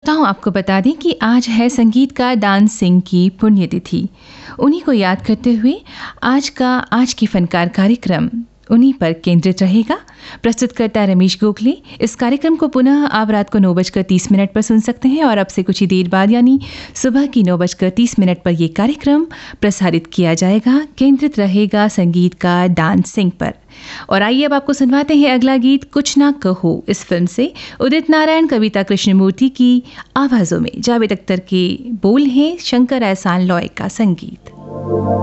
श्रोताओं, आपको बता दें कि आज है संगीतकार दान सिंह की पुण्यतिथि। उन्हीं को याद करते हुए आज की फनकार कार्यक्रम उन्हीं पर केंद्रित रहेगा। प्रस्तुतकर्ता रमेश गोखले। इस कार्यक्रम को पुनः आप रात को 9:30 पर सुन सकते हैं और अब से कुछ ही देर बाद यानी सुबह की 9:30 पर यह कार्यक्रम प्रसारित किया जाएगा। केंद्रित रहेगा संगीतकार दान सिंह पर। और आइए अब आपको सुनवाते हैं अगला गीत, कुछ ना कहो, इस फिल्म से उदित नारायण, कविता कृष्णमूर्ति की आवाजों में। जावेद अख्तर के बोल हैं, शंकर एहसान लॉय का संगीत।